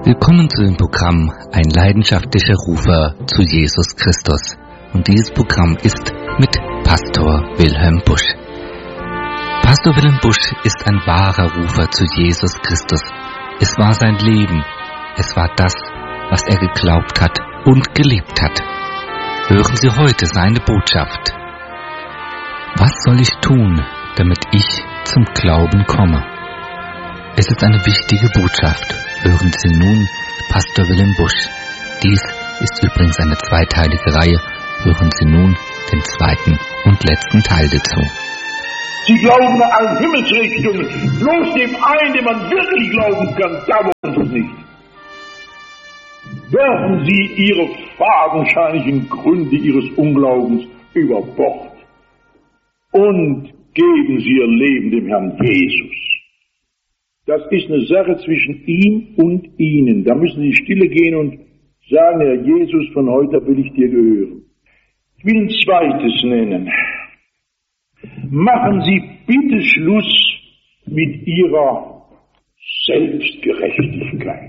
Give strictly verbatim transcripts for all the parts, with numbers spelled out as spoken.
Willkommen zu dem Programm Ein leidenschaftlicher Rufer zu Jesus Christus. Und dieses Programm ist mit Pastor Wilhelm Busch. Pastor Wilhelm Busch ist ein wahrer Rufer zu Jesus Christus. Es war sein Leben. Es war das, was er geglaubt hat und gelebt hat. Hören Sie heute seine Botschaft. Was soll ich tun, damit ich zum Glauben komme? Es ist eine wichtige Botschaft. Hören Sie nun Pastor Wilhelm Busch. Dies ist übrigens eine zweiteilige Reihe. Hören Sie nun den zweiten und letzten Teil dazu. Sie glauben an allen Himmelsrichtungen, bloß dem einen, dem man wirklich glauben kann, da wollen Sie es nicht. Werfen Sie Ihre fadenscheinigen Gründe Ihres Unglaubens über Bord und geben Sie Ihr Leben dem Herrn Jesus. Das ist eine Sache zwischen ihm und Ihnen. Da müssen Sie stille gehen und sagen, Herr Jesus, von heute will ich dir gehören. Ich will ein zweites nennen. Machen Sie bitte Schluss mit Ihrer Selbstgerechtigkeit.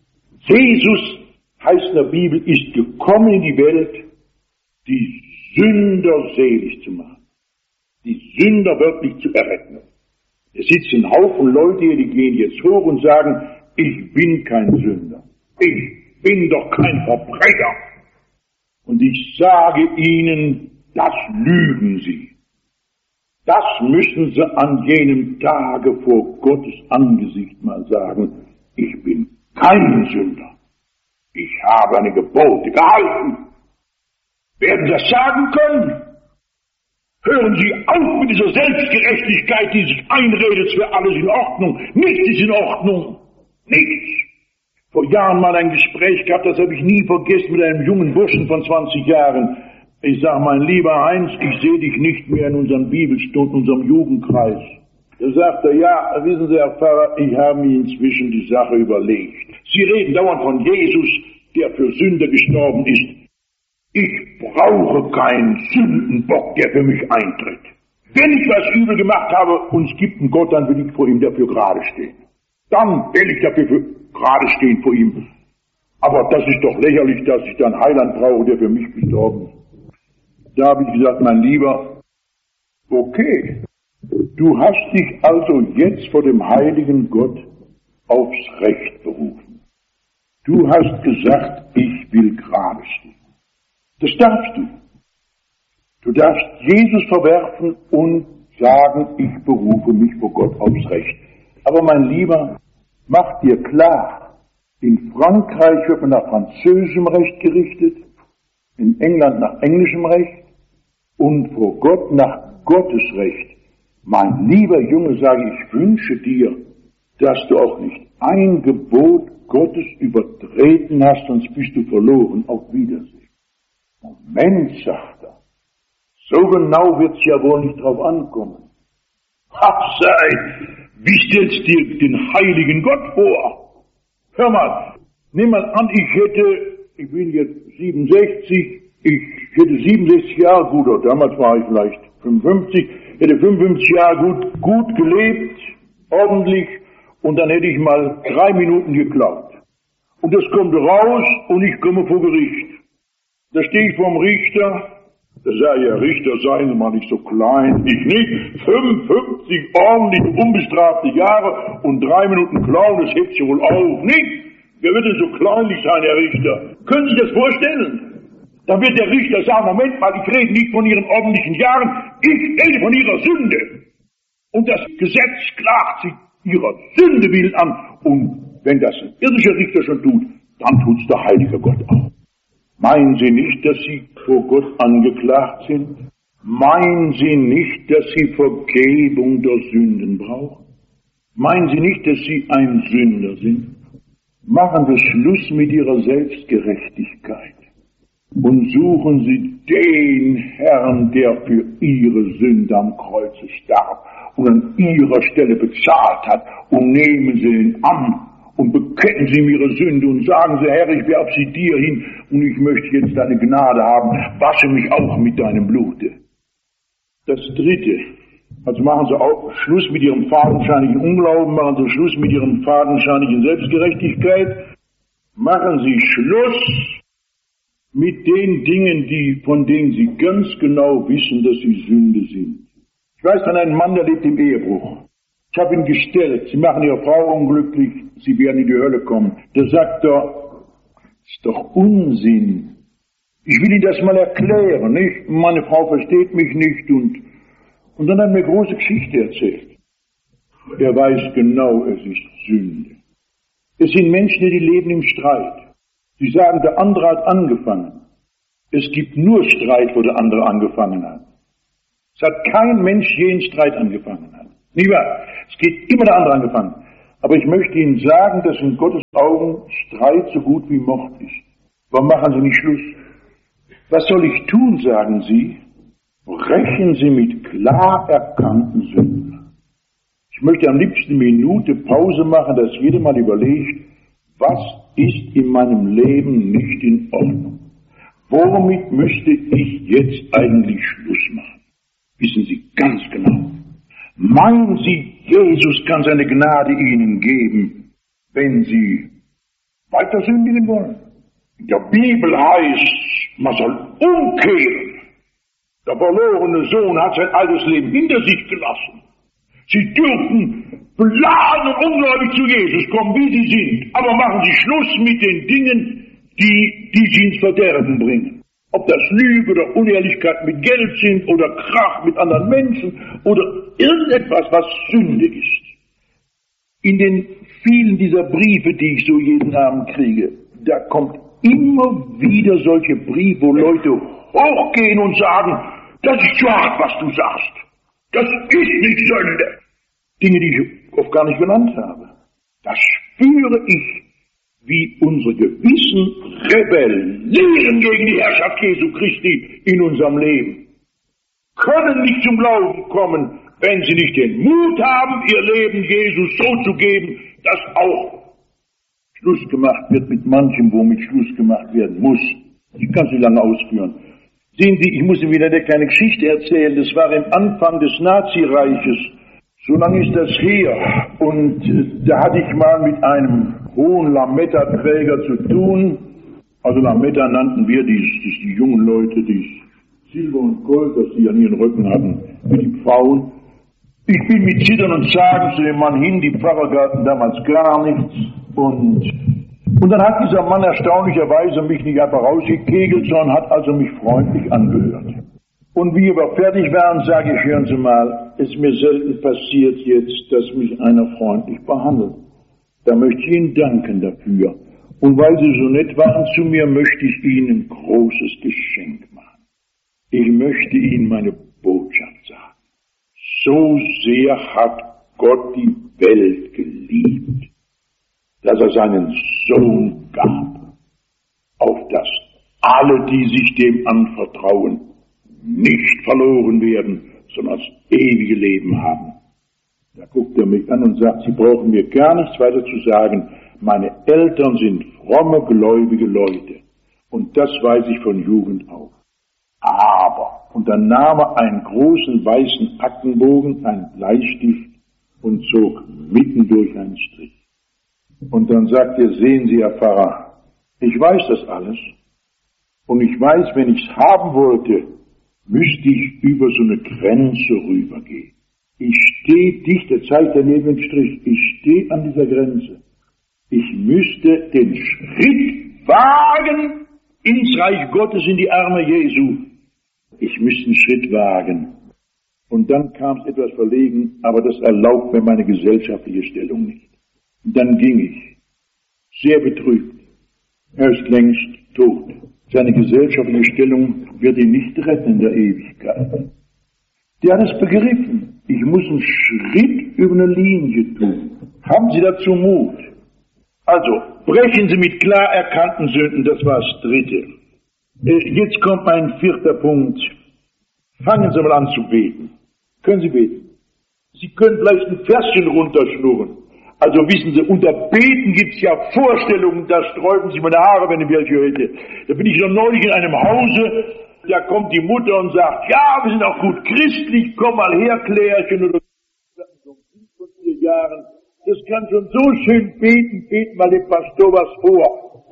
Jesus, heißt in der Bibel, ist gekommen in die Welt, die Sünder selig zu machen. Die Sünder wirklich zu erretten. Es sitzen Haufen Leute hier, die gehen jetzt hoch und sagen, ich bin kein Sünder. Ich bin doch kein Verbrecher. Und ich sage Ihnen, das lügen Sie. Das müssen Sie an jenem Tage vor Gottes Angesicht mal sagen, ich bin kein Sünder. Ich habe eine Gebote gehalten. Werden Sie das sagen können? Hören Sie auf mit dieser Selbstgerechtigkeit, die sich einredet, es wäre alles in Ordnung. Nichts ist in Ordnung. Nichts. Vor Jahren mal ein Gespräch gehabt, das habe ich nie vergessen, mit einem jungen Burschen von zwanzig Jahren. Ich sage, mein lieber Heinz, ich sehe dich nicht mehr in unseren Bibelstunden, unserem Jugendkreis. Da sagt er, ja, wissen Sie, Herr Pfarrer, ich habe mir inzwischen die Sache überlegt. Sie reden dauernd von Jesus, der für Sünder gestorben ist. Ich brauche keinen Sündenbock, der für mich eintritt. Wenn ich was übel gemacht habe und es gibt einen Gott, dann will ich vor ihm dafür gerade stehen. Dann will ich dafür gerade stehen vor ihm. Aber das ist doch lächerlich, dass ich dann Heiland brauche, der für mich gestorben ist. Da habe ich gesagt, mein Lieber, okay, du hast dich also jetzt vor dem heiligen Gott aufs Recht berufen. Du hast gesagt, ich will gerade stehen. Das darfst du. Du darfst Jesus verwerfen und sagen, ich berufe mich vor Gott aufs Recht. Aber mein Lieber, mach dir klar, in Frankreich wird man nach französischem Recht gerichtet, in England nach englischem Recht und vor Gott nach Gottes Recht. Mein lieber Junge, sage ich, ich wünsche dir, dass du auch nicht ein Gebot Gottes übertreten hast, sonst bist du verloren. Auf Wiedersehen. Moment, sagt er, so genau wird's ja wohl nicht drauf ankommen. Ach sei, wie stellst dir den heiligen Gott vor? Hör mal, nimm mal an, ich hätte, ich bin jetzt siebenundsechzig, ich hätte siebenundsechzig Jahre, gut, oder damals war ich vielleicht fünfundfünfzig, hätte fünfundfünfzig Jahre gut, gut gelebt, ordentlich, und dann hätte ich mal drei Minuten geklaut. Und das kommt raus und ich komme vor Gericht. Da stehe ich vorm Richter, da sage ich, ja, Richter, seien Sie mal nicht so klein, ich nicht, fünfundfünfzig ordentlich unbestrafte Jahre und drei Minuten klauen, das hebt sich wohl auf, nicht? Wer wird denn so kleinlich sein, Herr Richter? Können Sie sich das vorstellen? Dann wird der Richter sagen, Moment mal, ich rede nicht von Ihren ordentlichen Jahren, ich rede von Ihrer Sünde. Und das Gesetz klagt sich Ihrer Sünde willen an. Und wenn das ein irdischer Richter schon tut, dann tut's der heilige Gott auch. Meinen Sie nicht, dass Sie vor Gott angeklagt sind? Meinen Sie nicht, dass Sie Vergebung der Sünden brauchen? Meinen Sie nicht, dass Sie ein Sünder sind? Machen Sie Schluss mit Ihrer Selbstgerechtigkeit und suchen Sie den Herrn, der für Ihre Sünde am Kreuze starb und an Ihrer Stelle bezahlt hat, und nehmen Sie ihn an. Und bekennen Sie ihm Ihre Sünde und sagen Sie, Herr, ich werfe sie dir hin und ich möchte jetzt deine Gnade haben. Wasche mich auch mit deinem Blute. Das Dritte, also machen Sie auch Schluss mit Ihrem fadenscheinigen Unglauben, machen Sie Schluss mit Ihrem fadenscheinigen Selbstgerechtigkeit Machen Sie Schluss mit den Dingen, die, von denen Sie ganz genau wissen, dass sie Sünde sind. Ich weiß von einem Mann, der lebt im Ehebruch. Ich habe ihn gestellt, Sie machen Ihre Frau unglücklich, Sie werden in die Hölle kommen. Der sagt doch, das ist doch Unsinn. Ich will Ihnen das mal erklären, nicht? Meine Frau versteht mich nicht und, und dann hat er mir eine große Geschichte erzählt. Er weiß genau, es ist Sünde. Es sind Menschen, die leben im Streit. Sie sagen, der andere hat angefangen. Es gibt nur Streit, wo der andere angefangen hat. Es hat kein Mensch je einen Streit angefangen hat. Nie wahr? Es geht immer der andere angefangen. Aber ich möchte Ihnen sagen, dass in Gottes Augen Streit so gut wie Mord ist. Warum machen Sie nicht Schluss? Was soll ich tun, sagen Sie? Brechen Sie mit klar erkannten Sünden. Ich möchte am liebsten eine Minute Pause machen, dass jeder mal überlegt, was ist in meinem Leben nicht in Ordnung? Womit müsste ich jetzt eigentlich Schluss machen? Wissen Sie ganz genau. Meinen Sie, Jesus kann seine Gnade Ihnen geben, wenn Sie weiter sündigen wollen? In der Bibel heißt, man soll umkehren. Der verlorene Sohn hat sein altes Leben hinter sich gelassen. Sie dürfen beladen und ungläubig zu Jesus kommen, wie sie sind. Aber machen Sie Schluss mit den Dingen, die, die Sie ins Verderben bringen. Ob das Lüge oder Unehrlichkeit mit Geld sind oder Krach mit anderen Menschen oder irgendetwas, was Sünde ist. In den vielen dieser Briefe, die ich so jeden Abend kriege, da kommt immer wieder solche Briefe, wo Leute hochgehen und sagen, das ist zu hart, was du sagst. Das ist nicht Sünde. Dinge, die ich oft gar nicht genannt habe. Das spüre ich, wie unsere Gewissen rebellieren gegen die Herrschaft Jesu Christi in unserem Leben. Können nicht zum Glauben kommen, wenn sie nicht den Mut haben, ihr Leben Jesus so zu geben, dass auch Schluss gemacht wird mit manchem, womit Schluss gemacht werden muss. Ich kann sie lange ausführen. Sehen Sie, ich muss Ihnen wieder eine kleine Geschichte erzählen. Das war im Anfang des Nazireiches. So lange ist das her. Und äh, da hatte ich mal mit einem hohen Lametta-Träger zu tun. Also Lametta nannten wir die, die, die jungen Leute, die Silber und Gold, das sie an ihren Rücken hatten, mit den Frauen. Ich bin mit Zittern und Zagen zu dem Mann hin, die Pfarrer gaben damals gar nichts. Und, und dann hat dieser Mann erstaunlicherweise mich nicht einfach rausgekegelt, sondern hat also mich freundlich angehört. Und wie wir fertig waren, sage ich, hören Sie mal, es ist mir selten passiert jetzt, dass mich einer freundlich behandelt. Da möchte ich Ihnen danken dafür. Und weil Sie so nett waren zu mir, möchte ich Ihnen ein großes Geschenk machen. Ich möchte Ihnen meine Botschaft sagen. So sehr hat Gott die Welt geliebt, dass er seinen Sohn gab, auf dass alle, die sich dem anvertrauen, nicht verloren werden, sondern das ewige Leben haben. Da guckt er mich an und sagt, Sie brauchen mir gar nichts weiter zu sagen. Meine Eltern sind fromme, gläubige Leute. Und das weiß ich von Jugend auf. Aber, und dann nahm er einen großen weißen Aktenbogen, einen Bleistift und zog mitten durch einen Strich. Und dann sagt er, sehen Sie, Herr Pfarrer, ich weiß das alles. Und ich weiß, wenn ich es haben wollte, müsste ich über so eine Grenze rübergehen. Ich stehe dicht, der zeigt daneben den Strich, ich stehe an dieser Grenze. Ich müsste den Schritt wagen ins Reich Gottes, in die Arme Jesu. Ich müsste einen Schritt wagen. Und dann kam es etwas verlegen, aber das erlaubt mir meine gesellschaftliche Stellung nicht. Und dann ging ich, sehr betrübt. Er ist längst tot. Seine gesellschaftliche Stellung wird ihn nicht retten in der Ewigkeit. Der hat es begriffen. Ich muss einen Schritt über eine Linie tun. Haben Sie dazu Mut? Also, brechen Sie mit klar erkannten Sünden, das war das Dritte. Jetzt kommt mein vierter Punkt. Fangen Sie mal an zu beten. Können Sie beten? Sie können vielleicht ein Verschen runterschnurren. Also wissen Sie, unter Beten gibt es ja Vorstellungen, da sträuben sich meine Haare, wenn ich welche hätte. Da bin ich noch neulich in einem Hause, da kommt die Mutter und sagt, ja, wir sind auch gut christlich, komm mal her, Klärchen, oder so fünf von vier Jahren. Das kann schon so schön beten, beten mal dem Pastor was vor.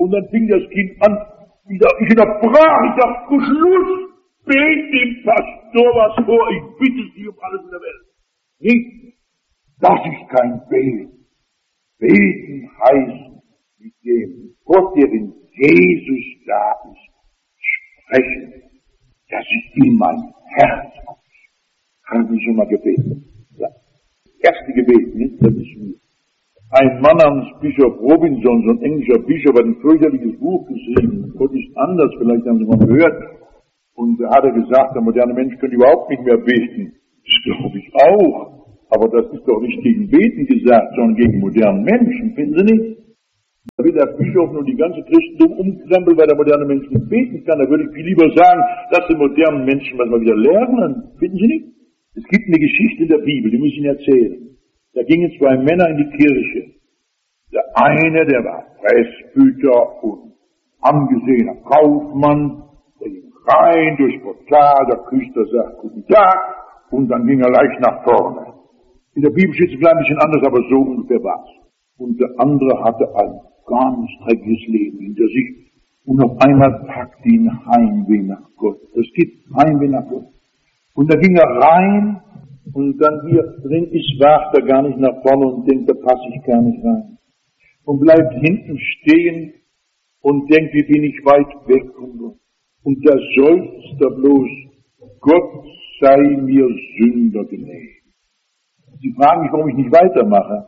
Und dann fing das Kind an, ich unterbrach, ich dachte, Schluss, bet dem Pastor was vor, ich bitte Sie um alles in der Welt. Nicht, das ist kein Beten. Beten heißt, mit dem Gott, der in Jesus da ist, sprechen, dass ich in mein Herz komme. Haben Sie schon mal gebeten? Ja. Das erste Gebet, nicht? Das ist mir. Ein Mann namens Bischof Robinson, so ein englischer Bischof, hat ein fürchterliches Buch geschrieben. Gott ist anders, vielleicht haben Sie mal gehört. Und da hat er gesagt, der moderne Mensch könnte überhaupt nicht mehr beten. Das glaube ich auch. Aber das ist doch nicht gegen Beten gesagt, sondern gegen modernen Menschen, finden Sie nicht? Da will der Bischof nun die ganze Christentum umkrempeln, weil der moderne Mensch nicht beten kann. Da würde ich viel lieber sagen, dass die modernen Menschen was mal wieder lernen. Finden Sie nicht? Es gibt eine Geschichte in der Bibel, die muss ich Ihnen erzählen. Da gingen zwei Männer in die Kirche. Der eine, der war Presbyter und angesehener Kaufmann, der ging rein durchs Portal, der Küster sagt Guten Tag und dann ging er leicht nach vorne. In der Bibel steht es ein klein bisschen anders, aber so ungefähr war's. Und der andere hatte ein ganz dreckiges Leben hinter sich und auf einmal packte ihn Heimweh nach Gott. Es gibt Heimweh nach Gott. Und da ging er rein und dann hier drin ist, wagt er gar nicht nach vorne und denkt, da passe ich gar nicht rein. Und bleibt hinten stehen und denkt, wie bin ich weit weg von Gott. Und da seufzt er bloß, Gott sei mir Sünder gnädig. Sie fragen mich, warum ich nicht weitermache.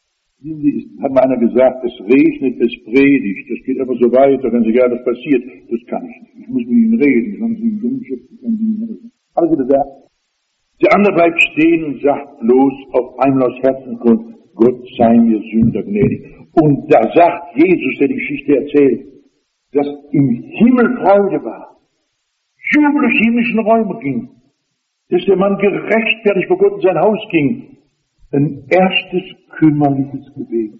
Es hat mal einer gesagt, es regnet, es predigt, das geht einfach so weiter, wenn Sie gerade das passiert, das kann ich nicht. Ich muss mit Ihnen reden, sonst sind Sie dumm, ich kann mit Ihnen reden. Alles wieder da. Der andere bleibt stehen und sagt bloß auf einmal aus Herzensgrund, Gott sei mir Sünder gnädig. Und da sagt Jesus, der die Geschichte erzählt, dass im Himmel Freude war, Jubel durch himmlischen Räume ging, dass der Mann gerechtfertigt vor Gott in sein Haus ging. Ein erstes kümmerliches Gebet.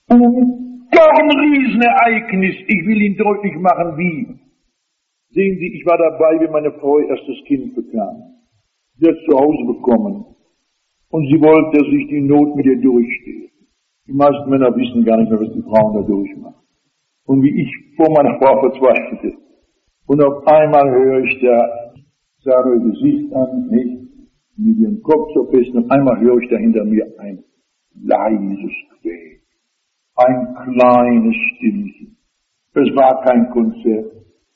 Und doch ein Riesenereignis. Ich will Ihnen deutlich machen, wie. Sehen Sie, ich war dabei, wie meine Frau ihr erstes Kind bekam. Sie hat es zu Hause bekommen. Und sie wollte, dass ich die Not mit ihr durchstehe. Die meisten Männer wissen gar nicht mehr, was die Frauen da durchmachen. Und wie ich vor meiner Frau verzweifelte. Und auf einmal höre ich da, sage ihr Gesicht an, nicht? Mit ihrem Kopf so fest, und einmal höre ich da hinter mir ein leises Quäk. Ein kleines Stimmchen. Es war kein Konzert.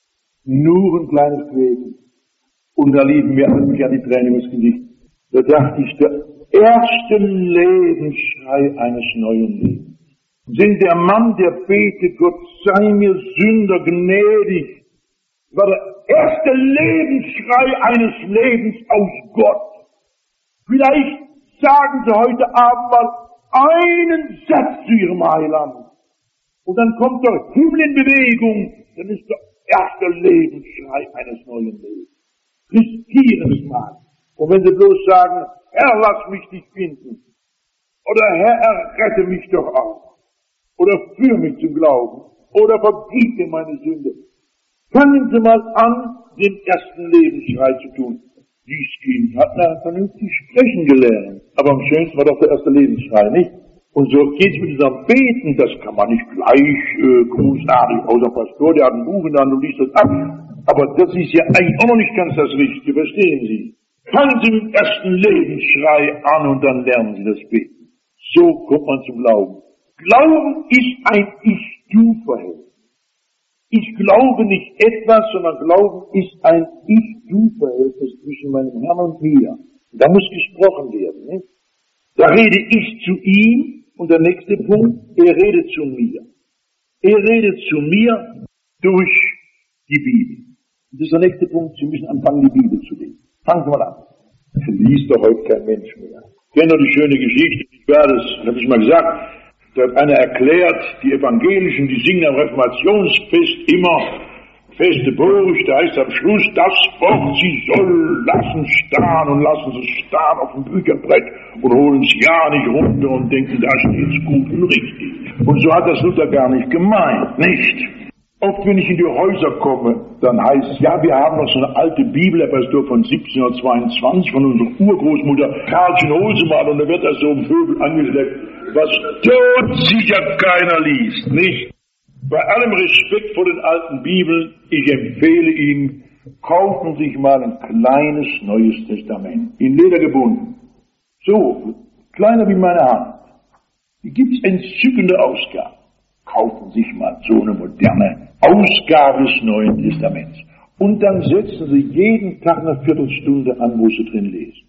Nur ein kleines Quäken. Und da liefen mir mich an die Tränen ins Gesicht. Da dachte ich, der erste Lebensschrei eines neuen Lebens. Sind der Mann, der betet, Gott sei mir Sünder gnädig, war der erste Lebensschrei eines Lebens aus Gott. Vielleicht sagen Sie heute Abend mal einen Satz zu Ihrem Heiland. Und dann kommt der Himmel in Bewegung. Dann ist der erste Lebensschrei eines neuen Lebens. Riskieren es mal. Und wenn Sie bloß sagen, Herr, lass mich dich finden. Oder Herr, errette mich doch auch. Oder führ mich zum Glauben. Oder vergib mir meine Sünde. Fangen Sie mal an, den ersten Lebensschrei zu tun. Dies Kind hat na vernünftig sprechen gelernt. Aber am schönsten war doch der erste Lebensschrei, nicht? Und so geht's mit diesem Beten, das kann man nicht gleich äh, großartig, außer Pastor, der hat ein Buch in der Hand und liest das ab. Aber das ist ja eigentlich auch noch nicht ganz das Richtige, verstehen Sie? Fangen Sie mit dem ersten Lebensschrei an und dann lernen Sie das Beten. So kommt man zum Glauben. Glauben ist ein Ich-Du-Verhältnis. Ich glaube nicht etwas, sondern Glauben ist ein Ich-Du-Verhältnis zwischen meinem Herrn und mir. Da muss gesprochen werden, nicht? Da rede ich zu ihm und der nächste Punkt, er redet zu mir. Er redet zu mir durch die Bibel. Und das ist der nächste Punkt, Sie müssen anfangen, die Bibel zu lesen. Fangen Sie mal an. Das liest doch heute kein Mensch mehr. Ich kenne doch die schöne Geschichte, ich war das, habe ich mal gesagt, da hat einer erklärt, die Evangelischen, die singen am Reformationsfest immer feste Burg, da heißt am Schluss, das Wort, sie soll lassen starren und lassen sie starren auf dem Bücherbrett und holen es ja nicht runter und denken, da steht's gut und richtig. Und so hat das Luther gar nicht gemeint, nicht? Oft, wenn ich in die Häuser komme, dann heißt es, ja, wir haben noch so eine alte Bibel, aber es ist von siebzehnhundertzweiundzwanzig von unserer Urgroßmutter Karlchen Holsemann und da wird das so im Vögel angeschleppt, was dort sicher keiner liest, nicht? Bei allem Respekt vor den alten Bibeln, ich empfehle Ihnen, kaufen Sie sich mal ein kleines Neues Testament, in Leder gebunden. So, kleiner wie meine Hand. Hier gibt es entzückende Ausgaben. Kaufen Sie sich mal so eine moderne Ausgabe des Neuen Testaments. Und dann setzen Sie jeden Tag eine Viertelstunde an, wo Sie drin lesen.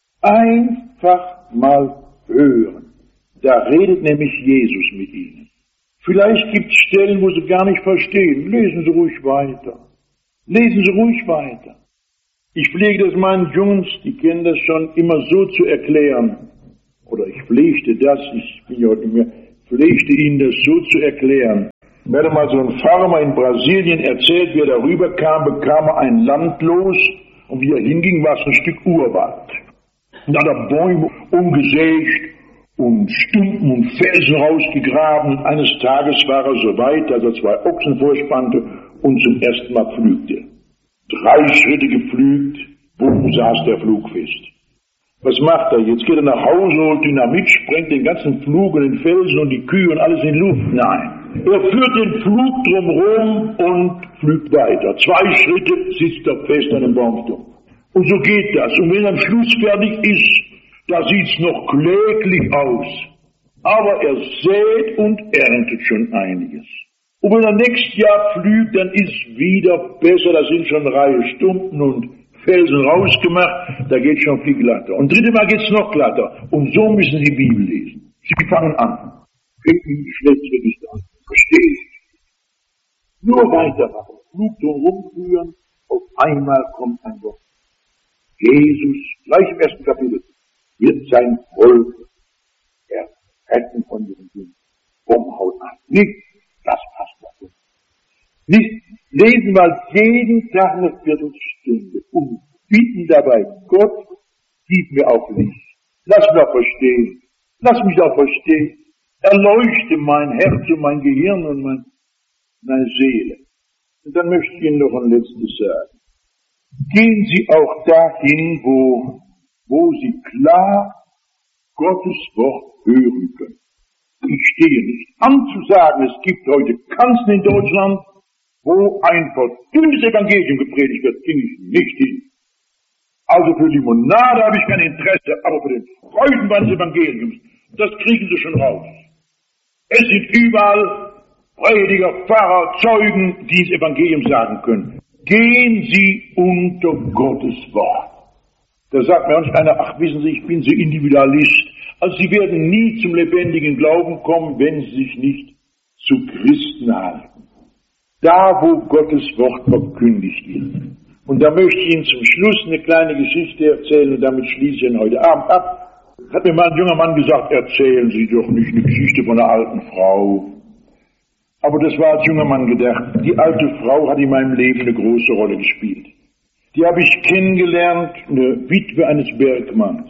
Einfach mal hören. Da redet nämlich Jesus mit Ihnen. Vielleicht gibt es Stellen, wo Sie gar nicht verstehen. Lesen Sie ruhig weiter. Lesen Sie ruhig weiter. Ich pflege das meinen Jungs, die kennen das schon, immer so zu erklären. Oder ich pflegte das, ich bin ja heute nicht mehr, pflegte Ihnen das so zu erklären. Mir hatte mal so ein Farmer in Brasilien erzählt, wie er darüber kam, bekam er ein Land los und wie er hinging, war es ein Stück Urwald. Und da hat er Bäume umgesägt und Stumpen und Felsen rausgegraben und eines Tages war er so weit, dass er zwei Ochsen vorspannte und zum ersten Mal pflügte. Drei Schritte gepflügt, bumm, saß der Flug fest. Was macht er? Jetzt geht er nach Hause, holt Dynamit, sprengt den ganzen Flug und den Felsen und die Kühe und alles in Luft. Nein. Er führt den Flug drumherum und pflügt weiter. Zwei Schritte sitzt er fest an dem Baumstumpf. Und so geht das. Und wenn er am Schluss fertig ist, da sieht's noch kläglich aus. Aber er sät und erntet schon einiges. Und wenn er nächstes Jahr pflügt, dann ist wieder besser. Da sind schon Reihe Stumpen und Felsen rausgemacht. Da geht schon viel glatter. Und dritte Mal geht's noch glatter. Und so müssen Sie die Bibel lesen. Sie fangen an. Finden die Schlechtregister an. Verstehen Sie? Nur weitermachen. Flug drum rumführen. Auf einmal kommt ein Wort. Jesus, gleich im ersten Kapitel, wird sein Volk erretten von ihren Sünden. Bumm, haut an. Nicht, das passt dazu. Nicht, lesen wir jeden Tag eine Viertelstunde und bitten dabei, Gott, gib mir auch Licht. Lass mich auch verstehen. Lass mich auch verstehen. Erleuchte mein Herz und mein Gehirn und mein, meine Seele. Und dann möchte ich Ihnen noch ein letztes sagen. Gehen Sie auch dahin, wo, wo Sie klar Gottes Wort hören können. Ich stehe nicht an zu sagen, es gibt heute Kanzeln in Deutschland, wo ein verdünntes Evangelium gepredigt wird, ging ich nicht hin. Also für Limonade habe ich kein Interesse, aber für den Freudenband des Evangeliums, das kriegen Sie schon raus. Es sind überall Prediger, Pfarrer, Zeugen, die das Evangelium sagen können. Gehen Sie unter Gottes Wort. Da sagt mir uns einer, ach wissen Sie, ich bin so Individualist. Also Sie werden nie zum lebendigen Glauben kommen, wenn Sie sich nicht zu Christen halten. Da, wo Gottes Wort verkündigt wird. Und da möchte ich Ihnen zum Schluss eine kleine Geschichte erzählen und damit schließe ich ihn heute Abend ab. Hat mir mal ein junger Mann gesagt, erzählen Sie doch nicht eine Geschichte von einer alten Frau. Aber das war als junger Mann gedacht. Die alte Frau hat in meinem Leben eine große Rolle gespielt. Die habe ich kennengelernt, eine Witwe eines Bergmanns.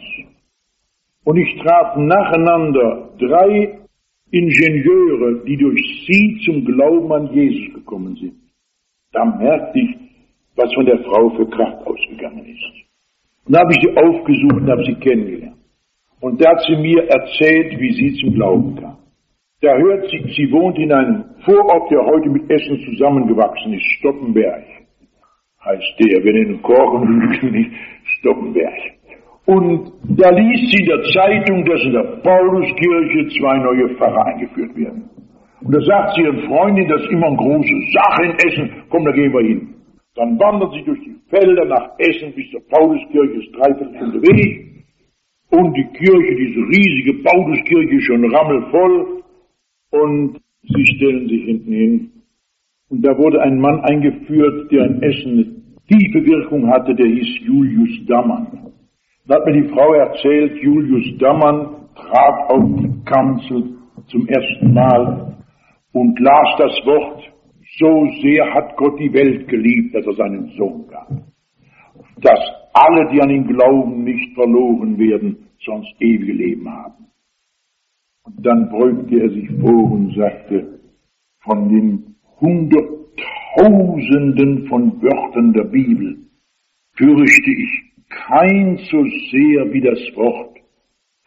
Und ich traf nacheinander drei Ingenieure, die durch sie zum Glauben an Jesus gekommen sind. Da merkte ich, was von der Frau für Kraft ausgegangen ist. Und da habe ich sie aufgesucht und habe sie kennengelernt. Und da hat sie mir erzählt, wie sie zum Glauben kam. Da hört sie, sie wohnt in einem Vorort, der heute mit Essen zusammengewachsen ist, Stoppenberg. Heißt der, wir nennen Korchen, nicht Stoppenberg. Und da liest sie in der Zeitung, dass in der Pauluskirche zwei neue Pfarrer eingeführt werden. Und da sagt sie ihren Freundin, das ist immer eine große Sache in Essen, komm, da gehen wir hin. Dann wandert sie durch die Felder nach Essen bis zur Pauluskirche, ist dreiviertel Stunde Weg. Und die Kirche, diese riesige Pauluskirche, ist schon rammelvoll. Und sie stellen sich hinten hin. Und da wurde ein Mann eingeführt, der in Essen eine tiefe Wirkung hatte, der hieß Julius Dammann. Da hat mir die Frau erzählt, Julius Dammann trat auf die Kanzel zum ersten Mal und las das Wort, so sehr hat Gott die Welt geliebt, dass er seinen Sohn gab. Dass alle, die an ihn glauben, nicht verloren werden, sonst ewige Leben haben. Und dann beugte er sich vor und sagte, von den Hunderttausenden von Wörtern der Bibel fürchte ich kein so sehr wie das Wort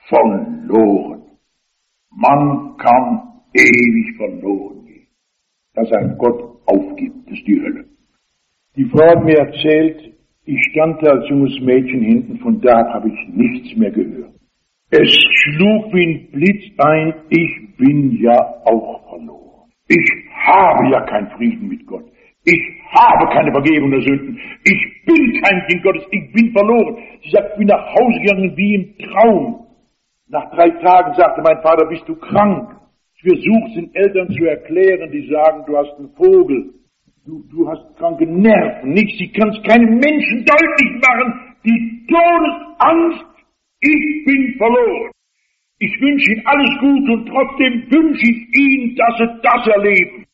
verloren. Man kann ewig verloren gehen. dass ein Gott aufgibt. Das ist die Hölle. Die Frau hat mir erzählt, ich stand da als junges Mädchen hinten, von da ab habe ich nichts mehr gehört. Es schlug wie ein Blitz ein, ich bin ja auch verloren. Ich habe ja keinen Frieden mit Gott. Ich habe keine Vergebung der Sünden. Ich bin kein Kind Gottes, ich bin verloren. Sie sagt, ich bin nach Hause gegangen wie im Traum. Nach drei Tagen sagte mein Vater, bist du krank? Ich versuche es den Eltern zu erklären, die sagen, du hast einen Vogel. Du, du hast kranke Nerven. Nicht, sie kann es keinem Menschen deutlich machen. Die Todesangst, ich bin verloren. Ich wünsche Ihnen alles Gute und trotzdem wünsche ich Ihnen, dass Sie das erleben.